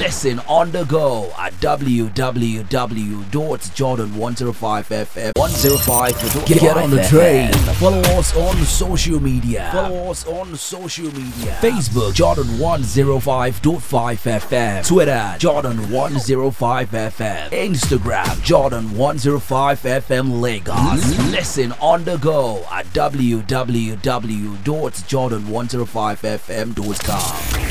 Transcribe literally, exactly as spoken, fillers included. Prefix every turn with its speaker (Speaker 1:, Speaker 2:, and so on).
Speaker 1: Listen on the go at w w w dot jordan one oh five f m. one oh five Get, get on the train. Follow us on social media. Follow us on social media. Facebook Jordan one oh five point five F M. Twitter Jordan one oh five F M. Instagram Jordan one oh five F M Lagos. Listen on the go at w w w dot jordan one oh five f m dot com.